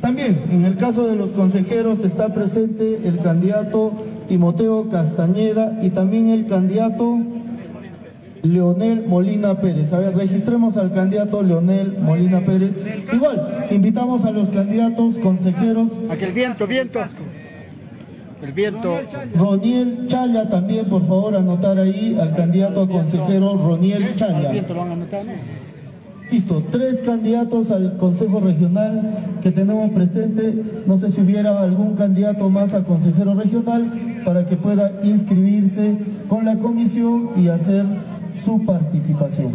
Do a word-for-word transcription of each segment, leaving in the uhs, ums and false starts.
También, en el caso de los consejeros, está presente el candidato Timoteo Castañeda y también el candidato Leonel Molina Pérez. A ver, registremos al candidato Leonel Molina Pérez. Igual, invitamos a los candidatos consejeros. Aquel viento, viento. El viento. Roniel Chaya también, por favor, anotar ahí al candidato consejero Roniel Chaya. El viento lo van a anotar, ¿no? Listo, tres candidatos al Consejo Regional que tenemos presente. No sé si hubiera algún candidato más a consejero regional para que pueda inscribirse con la comisión y hacer su participación.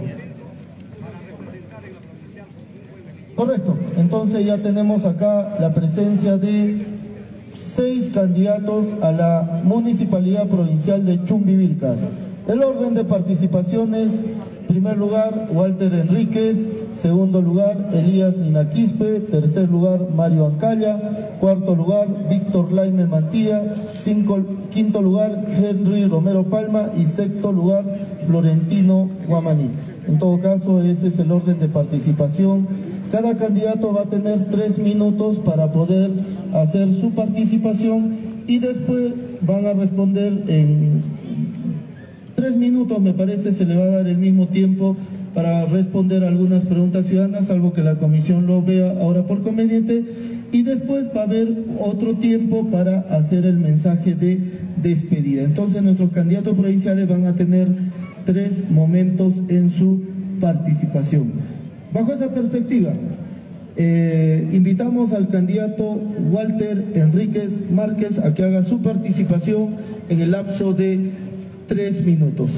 Correcto, entonces ya tenemos acá la presencia de seis candidatos a la Municipalidad Provincial de Chumbivilcas. El orden de participación es: primer lugar, Walter Enríquez; segundo lugar, Elías Ninaquispe; tercer lugar, Mario Ancaya; cuarto lugar, Víctor Laime Mantilla; cinco, quinto lugar, Henry Romero Palma; y sexto lugar, Florentino Guamaní. En todo caso, ese es el orden de participación. Cada candidato va a tener tres minutos para poder hacer su participación y después van a responder en tres minutos, me parece, se le va a dar el mismo tiempo para responder algunas preguntas ciudadanas, algo que la comisión lo vea ahora por conveniente, y después va a haber otro tiempo para hacer el mensaje de despedida. Entonces nuestros candidatos provinciales van a tener tres momentos en su participación. Bajo esa perspectiva, eh, invitamos al candidato Walter Enríquez Márquez a que haga su participación en el lapso de tres minutos.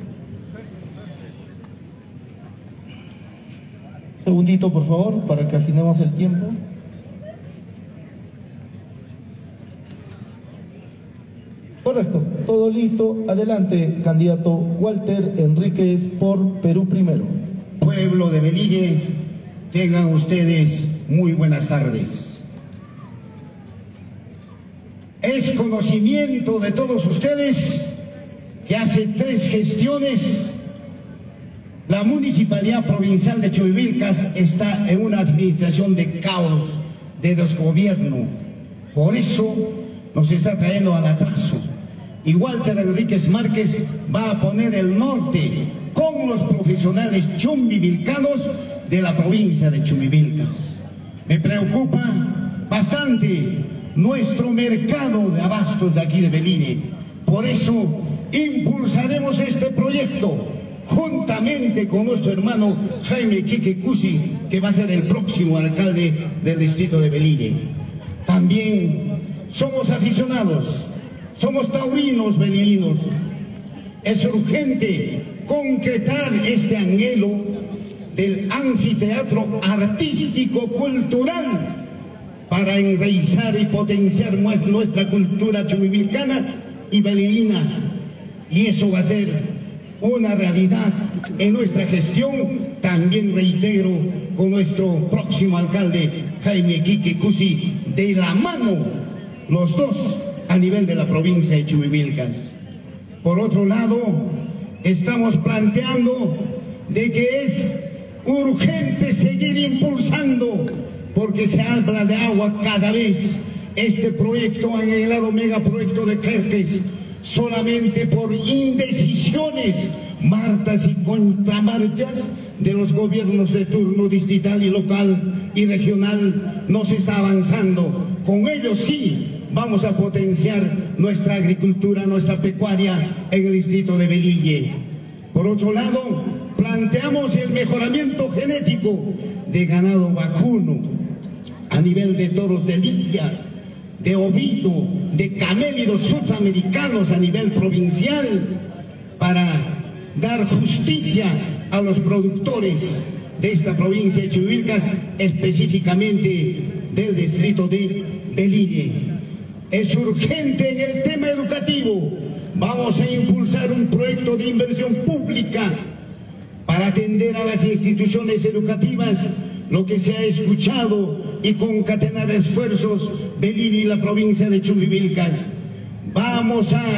Un segundito, por favor, para que afinemos el tiempo. Correcto, todo listo. Adelante, candidato Walter Enríquez por Perú Primero. Pueblo de Belille, tengan ustedes muy buenas tardes. Es conocimiento de todos ustedes que hace tres gestiones la Municipalidad Provincial de Chumbivilcas está en una administración de caos, de desgobierno. Por eso nos está trayendo al atraso. Y Walter Enríquez Márquez va a poner el norte con los profesionales chumbivilcanos de la provincia de Chumbivilcas. Me preocupa bastante nuestro mercado de abastos de aquí de Belille. Por eso impulsaremos este proyecto juntamente con nuestro hermano Jaime Quique Cusi, que va a ser el próximo alcalde del distrito de Belille. También somos aficionados, somos taurinos belillinos. Es urgente concretar este anhelo del anfiteatro artístico-cultural para enraizar y potenciar más nuestra cultura chumbivilcana y belillina. Y eso va a ser una realidad en nuestra gestión, también reitero, con nuestro próximo alcalde Jaime Quique Cusi, de la mano, los dos a nivel de la provincia de Chumbivilcas. Por otro lado, estamos planteando de que es urgente seguir impulsando, porque se habla de agua cada vez. Este proyecto, en el lado megaproyecto de Clerques, solamente por indecisiones, martas y contramarchas de los gobiernos de turno distrital y local y regional, no se está avanzando. Con ello sí vamos a potenciar nuestra agricultura, nuestra pecuaria en el distrito de Belille. Por otro lado, planteamos el mejoramiento genético de ganado vacuno a nivel de toros de lidia, de ovino, de camélidos sudamericanos a nivel provincial, para dar justicia a los productores de esta provincia de Chumbivilcas, específicamente del distrito de Belille. Es urgente en el tema educativo. Vamos a impulsar un proyecto de inversión pública para atender a las instituciones educativas, lo que se ha escuchado, y concatenar esfuerzos Belille y la provincia de Chumbivilcas. Vamos a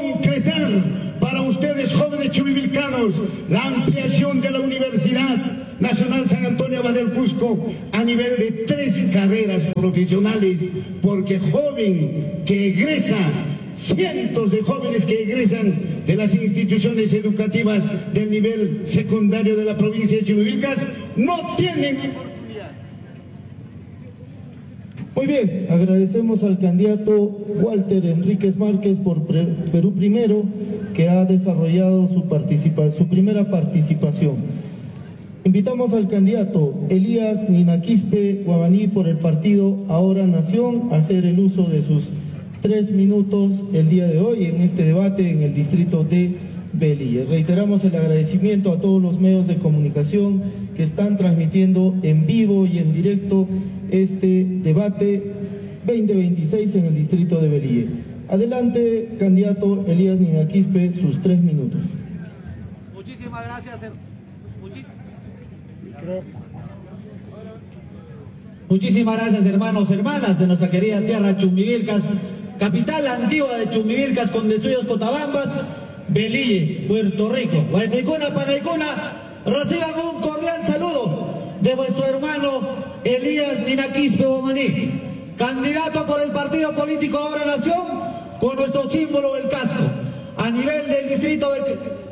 concretar para ustedes, jóvenes chumbivilcanos, la ampliación de la universidad Nacional San Antonio Abad del Cusco a nivel de tres carreras profesionales, porque joven que egresa, cientos de jóvenes que egresan de las instituciones educativas del nivel secundario de la provincia de Chumbivilcas no tienen oportunidad. Muy bien, agradecemos al candidato Walter Enríquez Márquez por Perú Primero, que ha desarrollado su, participa su primera participación. Invitamos al candidato Elías Ninaquispe Guamaní por el partido Ahora Nación a hacer el uso de sus tres minutos el día de hoy en este debate en el distrito de Velille. Reiteramos el agradecimiento a todos los medios de comunicación que están transmitiendo en vivo y en directo este debate veinte veintiséis en el distrito de Velille. Adelante, candidato Elías Ninaquispe, sus tres minutos. Muchísimas gracias. Muchis... Muchísimas gracias, hermanos, hermanas de nuestra querida tierra Chumbivilcas, capital antigua de Chumbivilcas con de suyos Cotabambas, Velille, Puerto Rico. Guaytaicuna, Panaicuna, reciban un cordial saludo de vuestro hermano Elías Ninaquispe Guamaní, candidato por el partido político Ahora Nación, con nuestro símbolo el casco. A nivel del distrito de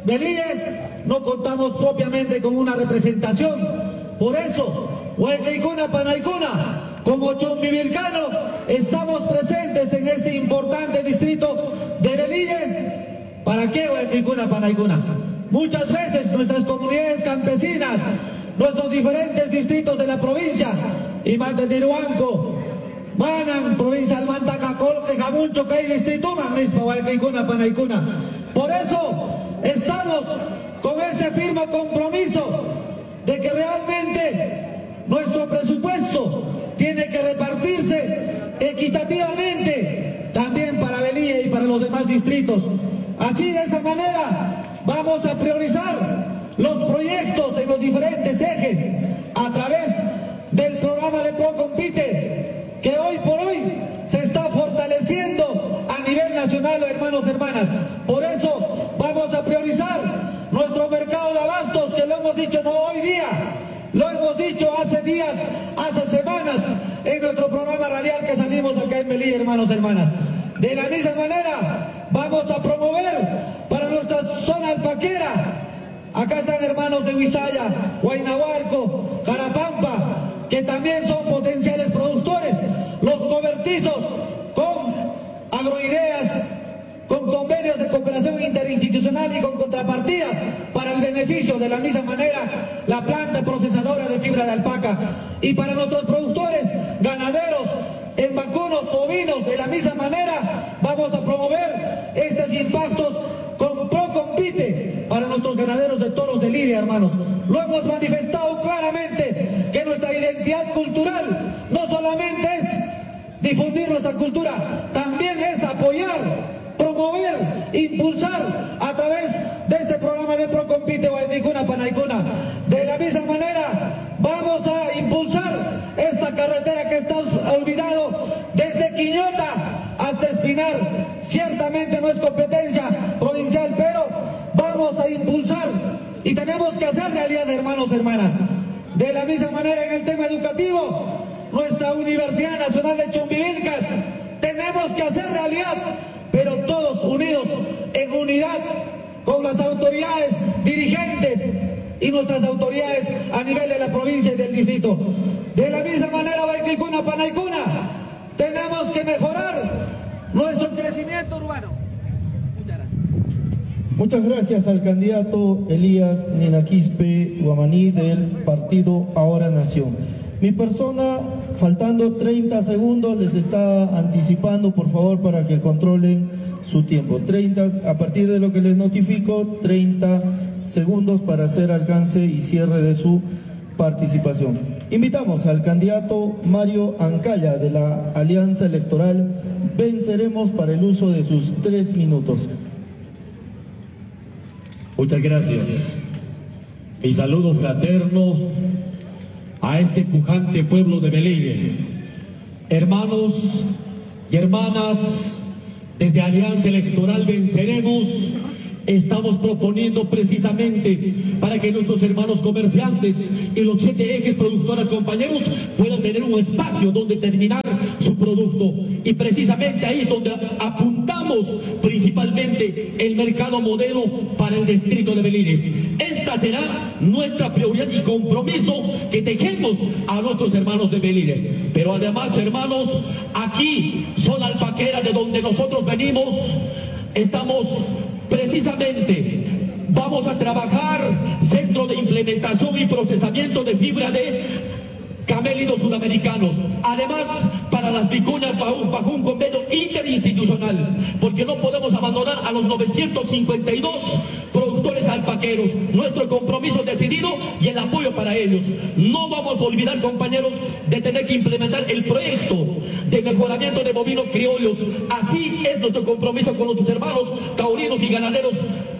Velille no contamos propiamente con una representación, por eso Guaytaicuna, Panaicuna, como chumbivilcano, estamos presentes en este importante distrito de Velille. ¿Para qué Guaytaicuna, Panaicuna? Muchas veces nuestras comunidades campesinas, nuestros diferentes distritos de la provincia, Imantendiruanco, Manan, provincia del Mantaca, Colque, Camuncho, que hay distrito, mismo Guaytaicuna, Panaicuna. Por eso estamos con ese firme compromiso de que realmente nuestro presupuesto tiene que repartirse equitativamente también para Velille y para los demás distritos. Así, de esa manera, vamos a priorizar los proyectos en los diferentes ejes a través del programa de Procompite, que hoy por hoy se está fortaleciendo a nivel nacional, hermanos, hermanas. Por eso vamos a priorizar nuestro mercado de abastos, que lo hemos dicho no hoy día, lo hemos dicho hace días, hace semanas, en nuestro programa radial que salimos acá en Velille, hermanos, hermanas. De la misma manera, vamos a promover para nuestra zona alpaquera, acá están hermanos de Huizaya, Huaynahuarco, Carapampa, que también son potenciales productores, los cobertizos con agroideas, con convenios de cooperación interinstitucional y con contrapartidas para el beneficio. De la misma manera, la planta procesadora de fibra de alpaca. Y para nuestros productores ganaderos en vacunos, ovinos, de la misma manera vamos a promover estos impactos con Procompite para nuestros ganaderos de toros de lidia, hermanos. Lo hemos manifestado claramente que nuestra identidad cultural no solamente es difundir nuestra cultura, también es apoyar, promover, impulsar a través de este programa de Procompite Guaytaicuna, Panaicuna. De la misma manera vamos a impulsar esta carretera que está olvidado desde Quiñota hasta Espinar. Ciertamente no es competencia provincial, pero vamos a impulsar y tenemos que hacer realidad, hermanos, hermanas. De la misma manera, en el tema educativo, nuestra Universidad Nacional de Chumbivilcas, tenemos que hacer realidad, pero todos unidos en unidad con las autoridades dirigentes y nuestras autoridades a nivel de la provincia y del distrito. De la misma manera, Guaytaicuna, Panaicuna, tenemos que mejorar nuestro crecimiento urbano. Muchas gracias. Muchas gracias al candidato Elías Ninaquispe Guamaní del partido Ahora Nación. Mi persona, faltando treinta segundos, les está anticipando, por favor, para que controlen su tiempo. treinta, a partir de lo que les notifico, treinta segundos para hacer alcance y cierre de su participación. Invitamos al candidato Mario Ancaya de la Alianza Electoral Venceremos para el uso de sus tres minutos. Muchas gracias. Mi saludo fraterno a este pujante pueblo de Velille. Hermanos y hermanas, desde Alianza Electoral Venceremos, Estamos proponiendo precisamente para que nuestros hermanos comerciantes y los siete ejes productoras, compañeros, puedan tener un espacio donde terminar su producto. Y precisamente ahí es donde apuntamos principalmente el mercado modelo para el distrito de Belire. Esta será nuestra prioridad y compromiso que dejemos a nuestros hermanos de Belire. Pero además, hermanos, aquí, zona alpaquera de donde nosotros venimos, estamos precisamente, vamos a trabajar centro de implementación y procesamiento de fibra de camélidos sudamericanos. Además, para las vicuñas bajo, bajo un convenio interinstitucional, porque no podemos abandonar a los novecientos cincuenta y dos productores alpaqueros. Nuestro compromiso decidido y el apoyo para ellos. No vamos a olvidar, compañeros, de tener que implementar el proyecto de mejoramiento de bovinos criollos. Así es nuestro compromiso con nuestros hermanos taurinos y ganaderos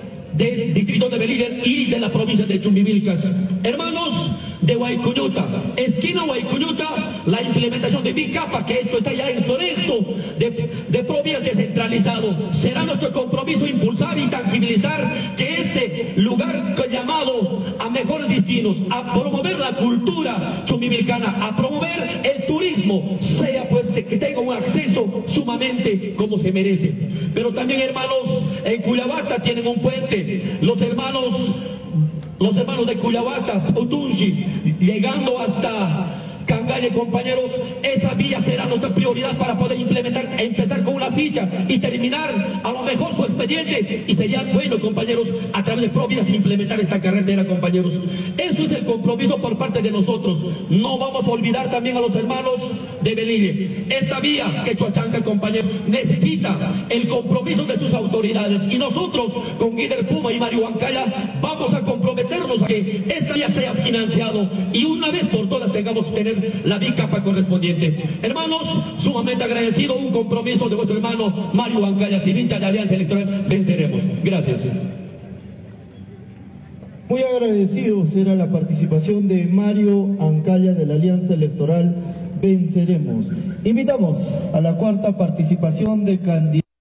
del distrito de Belire y de la provincia de Chumbivilcas. Hermanos de Huaycuyuta, esquina Huaycuyuta, la implementación de Bicapa, que esto está ya en proyecto de, de provías descentralizado. Será nuestro compromiso impulsar y tangibilizar que este lugar llamado a mejores destinos, a promover la cultura chumbivilcana, a promover el turismo, sea pues que tenga un acceso sumamente como se merece. Pero también, hermanos, en Cuyabata tienen un puente. Los hermanos, los hermanos de Cuyabata, Utunchi, llegando hasta Cangalle, compañeros, esa vía será nuestra prioridad para poder implementar, empezar con una ficha y terminar a lo mejor su expediente, y sería bueno, compañeros, a través de provías implementar esta carretera, compañeros. Eso es el compromiso por parte de nosotros. No vamos a olvidar también a los hermanos de Belire. Esta vía que Chuachanca, compañeros, necesita el compromiso de sus autoridades, y nosotros con Guider Puma y Mario Huancaya vamos a comprometernos a que esta vía sea financiado y una vez por todas tengamos que tener la bicapa correspondiente. Hermanos, sumamente agradecido, un compromiso de vuestro hermano Mario Huancaya, sin hincha de Alianza Electoral Venceremos. Gracias. Muy agradecidos era la participación de Mario Huancaya de la Alianza Electoral Venceremos. Invitamos a la cuarta participación de candidatos.